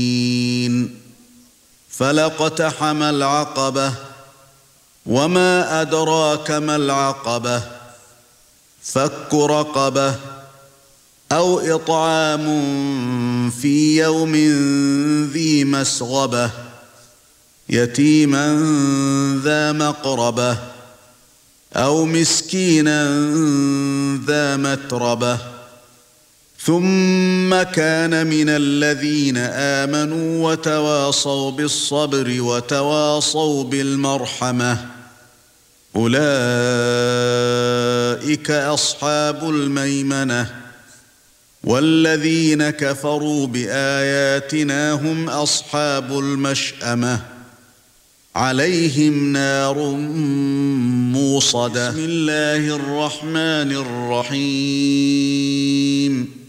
فلاقتحم العقبة وما أدراك ما العقبة فك رقبة أو إطعام في يوم ذي مسغبة يتيما ذا مقربة أو مسكينا ذا متربة ثم كان من الذين آمنوا وتواصوا بالصبر وتواصوا بالمرحمة أولئك أصحاب الميمنة والذين كفروا بآياتنا هم أصحاب المشأمة عليهم نار موصدة بسم الله الرحمن الرحيم